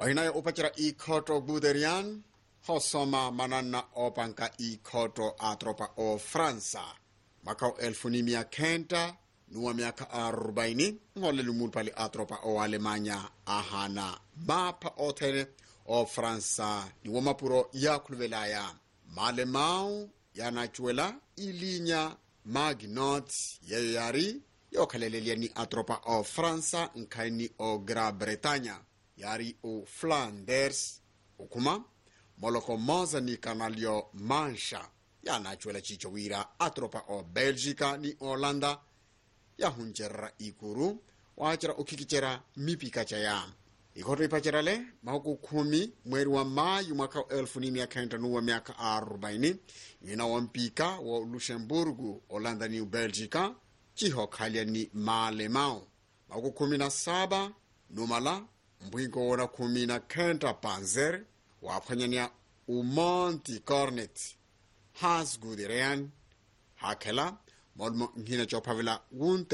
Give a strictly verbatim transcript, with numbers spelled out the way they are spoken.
Wahinayo upachira ikoto Guderian, hosoma manana opanka ikoto atropa o Fransa. Makao elfu ni mia kenta, nuwa miaka arobaini, ngole lumul pali atropa o Alemanya ahana. Mapa o tene o Fransa ni wamapuro ya kulvelaya. Malemau ya nachuela ilinya Maginot yari yokalelelia ni atropa o Fransa nkaini o Gran Bretagne. Yari o Flanders ukuma moloko moza ni kanalio Mancha ya nachuela chichowira atropa o Belgica ni Holanda ya hunjera ikuru wachara ukikichera mipikacha ya ikoto ipachera le mahuku kumi mweri wa Mayu mwaka elfu ni mia kenta nuwa miaka arobaini ina wampika wa Luxemburgu Holanda ni Belgica chiho kalia ni Malemau mahuku kumi na saba numala mbwingo wana kumi na kenta Panzer wapanyania umonti Cornet Hans Guderian hakela molmo ngina chopavila wunte